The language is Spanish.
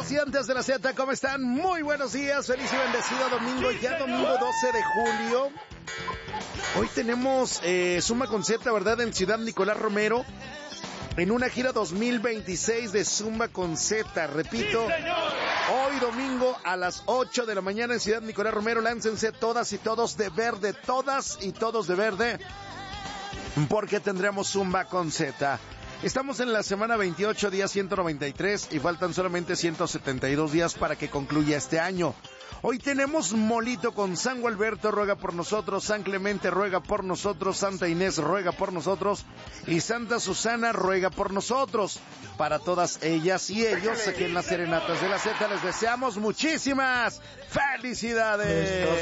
Los Gigantes de la Z, ¿cómo están? Muy buenos días, feliz y bendecido domingo, ya domingo 12 de julio. Hoy tenemos Zumba con Z, ¿verdad? En Ciudad Nicolás Romero, en una gira 2026 de Zumba con Z. Repito, hoy domingo a las 8 de la mañana en Ciudad Nicolás Romero. Láncense todas y todos de verde, todas y todos de verde, porque tendremos Zumba con Z. Estamos en la semana 28, día 193, y faltan solamente 172 días para que concluya este año. Hoy tenemos molito con San Gualberto, ruega por nosotros, San Clemente ruega por nosotros, Santa Inés ruega por nosotros, y Santa Susana ruega por nosotros. Para todas ellas y ellos, aquí en las Serenatas de la Z les deseamos muchísimas felicidades.